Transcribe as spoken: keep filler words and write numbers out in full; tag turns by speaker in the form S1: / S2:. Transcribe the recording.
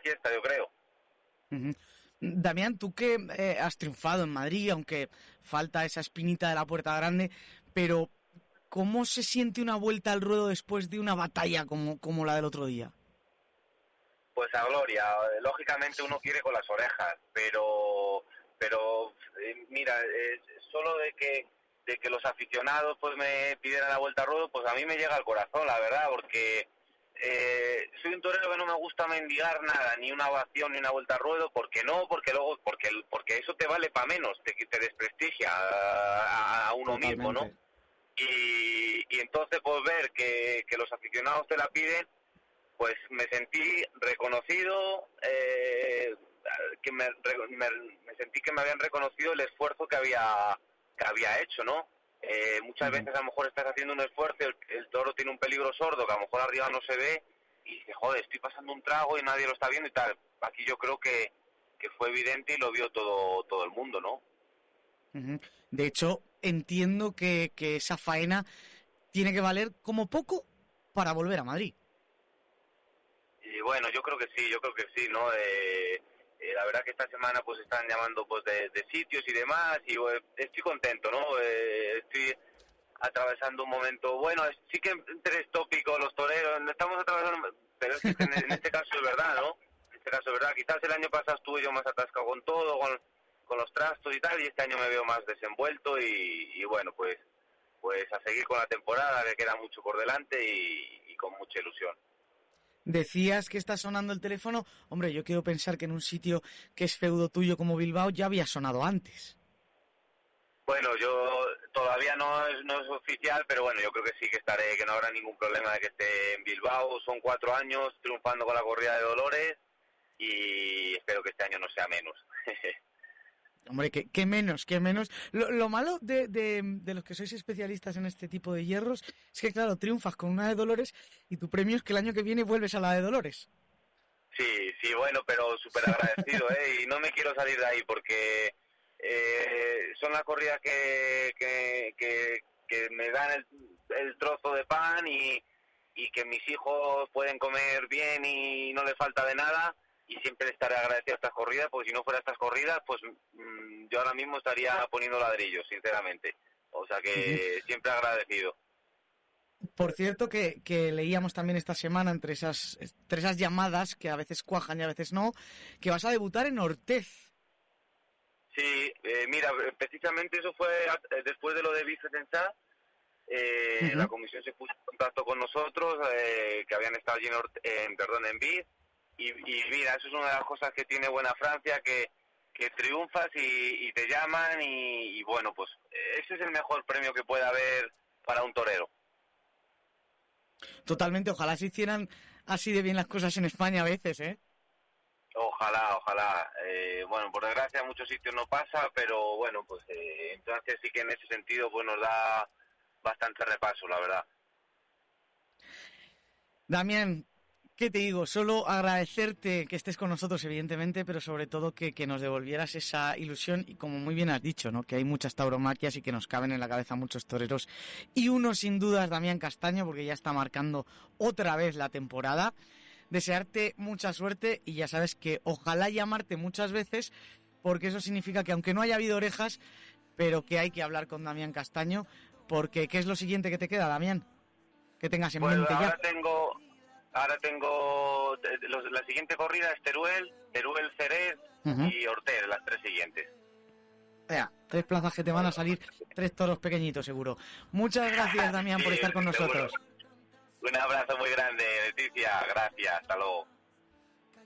S1: fiesta, yo creo.
S2: Uh-huh. Damián, tú que eh, has triunfado en Madrid, aunque falta esa espinita de la Puerta Grande, pero ¿cómo se siente una vuelta al ruedo después de una batalla como, como la del otro día?
S1: Pues a gloria, lógicamente uno quiere con las orejas, pero pero eh, mira, eh, solo de que de que los aficionados pues me pidieran la vuelta al ruedo, pues a mí me llega al corazón, la verdad, porque eh, soy un torero que no me gusta mendigar nada, ni una ovación ni una vuelta al ruedo, porque no, porque luego porque porque eso te vale para menos, te, te desprestigia a, a uno
S2: Totalmente.
S1: mismo, ¿no? Y, y entonces pues ver que, que los aficionados te la piden, pues me sentí reconocido, eh, que me, me, me sentí que me habían reconocido el esfuerzo que había que había hecho, ¿no? Eh, muchas uh-huh. veces a lo mejor estás haciendo un esfuerzo, el, el toro tiene un peligro sordo que a lo mejor arriba no se ve y dice, joder, estoy pasando un trago y nadie lo está viendo y tal. Aquí yo creo que, que fue evidente y lo vio todo todo el mundo, ¿no?
S2: Uh-huh. De hecho, entiendo que, que esa faena tiene que valer como poco para volver a Madrid.
S1: Y bueno, yo creo que sí, yo creo que sí, ¿no? Eh, eh, la verdad que esta semana pues están llamando pues de, de sitios y demás y pues, estoy contento, ¿no? Eh, estoy atravesando un momento, bueno, sí que tres tópicos los toreros, estamos atravesando, pero es que en, en este caso es verdad, ¿no? En este caso es verdad, quizás el año pasado estuve yo más atascado con todo, con, con los trastos y tal, y este año me veo más desenvuelto y, y bueno, pues pues a seguir con la temporada, que queda mucho por delante y, y con mucha ilusión.
S2: Decías que está sonando el teléfono. Hombre, yo quiero pensar que en un sitio que es feudo tuyo como Bilbao ya había sonado antes.
S1: Bueno, yo todavía no es, no es oficial, pero bueno, yo creo que sí que estaré, que no habrá ningún problema de que esté en Bilbao. Son cuatro años triunfando con la corrida de Dolores y espero que este año no sea menos.
S2: Hombre, ¿qué, qué menos, qué menos? Lo, lo malo de, de, de los que sois especialistas en este tipo de hierros es que, claro, triunfas con una de Dolores y tu premio es que el año que viene vuelves a la de Dolores.
S1: Sí, sí, bueno, pero súper agradecido, ¿eh? Y no me quiero salir de ahí porque eh, son las corridas que, que, que, que me dan el, el trozo de pan y, y que mis hijos pueden comer bien y no les falta de nada. Y siempre estaré agradecido a estas corridas, porque si no fuera estas corridas, pues mmm, yo ahora mismo estaría poniendo ladrillos, sinceramente. O sea que uh-huh. siempre agradecido.
S2: Por cierto, que, que leíamos también esta semana, entre esas, entre esas llamadas, que a veces cuajan y a veces no, que vas a debutar en Ortez.
S1: Sí, eh, mira, precisamente eso fue después de lo de Vicentensá. Eh, uh-huh. La comisión se puso en contacto con nosotros, eh, que habían estado allí en, Orte- en, perdón, en Viz. Y, y mira, eso es una de las cosas que tiene buena Francia, que, que triunfas y, y te llaman y, y bueno, pues ese es el mejor premio que puede haber para un torero.
S2: Totalmente, ojalá se hicieran así de bien las cosas en España a veces, ¿eh?
S1: Ojalá, ojalá. Eh, bueno, por desgracia en muchos sitios no pasa, pero bueno, pues eh, entonces sí que en ese sentido pues nos da bastante repaso, la verdad.
S2: Damián, ¿qué te digo? Solo agradecerte que estés con nosotros, evidentemente, pero sobre todo que, que nos devolvieras esa ilusión y como muy bien has dicho, ¿no? Que hay muchas tauromaquias y que nos caben en la cabeza muchos toreros. Y uno, sin duda, es Damián Castaño, porque ya está marcando otra vez la temporada. Desearte mucha suerte y ya sabes que ojalá llamarte muchas veces, porque eso significa que aunque no haya habido orejas, pero que hay que hablar con Damián Castaño, porque ¿qué es lo siguiente que te queda, Damián? Que tengas en
S1: pues
S2: mente ya.
S1: Ahora tengo... Ahora tengo los, la siguiente corrida es Teruel, Teruel Jerez uh-huh. y Ortez, las tres siguientes.
S2: Ya, tres plazas que te van a salir, tres toros pequeñitos seguro. Muchas gracias, Damián, sí, por estar con nosotros.
S1: Un abrazo muy grande, Leticia, gracias, hasta luego.